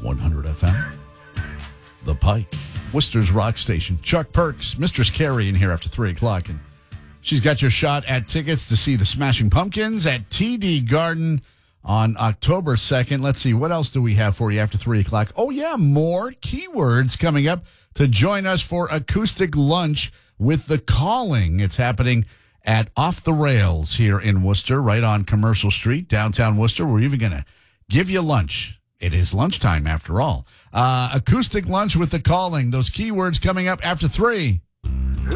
100 FM. The Pike. Worcester's Rock Station. Chuck Perks, Mistress Carrie in here after 3 o'clock. And she's got your shot at tickets to see the Smashing Pumpkins at TD Garden on October 2nd. Let's see, what else do we have for you after 3 o'clock? Oh, yeah, more keywords coming up to join us for acoustic lunch with The Calling. It's happening at Off the Rails here in Worcester, right on Commercial Street, downtown Worcester. We're even going to give you lunch. It is lunchtime, after all. Acoustic lunch with The Calling. Those keywords coming up after 3.